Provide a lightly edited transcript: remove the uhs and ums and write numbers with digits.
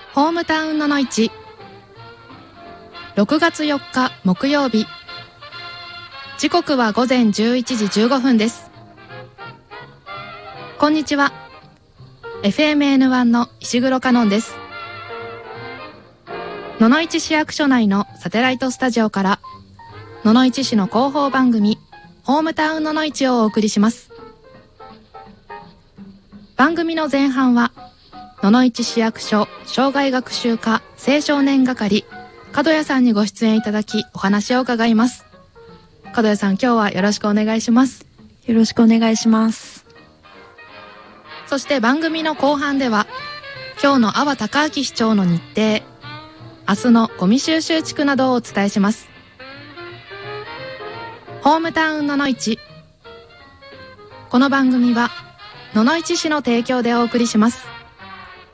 ホームタウンのの市6月4日木曜日、時刻は午前11時15分です。こんにちは。 FMN1 の石黒香音です。野々市市役所内のサテライトスタジオから野々市市の広報番組ホームタウンのの市をお送りします。番組の前半は野々市市役所生涯学習課青少年係角谷さんにご出演いただきお話を伺います。角谷さん、今日はよろしくお願いします。 よろしくお願いします。 そして番組の後半では今日の阿波高明市長の日程、明日のゴミ収集地区などをお伝えします。ホームタウンのの市、この番組は野々市市の提供でお送りします。